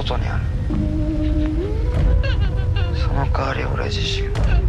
外にある。その代わり俺自身は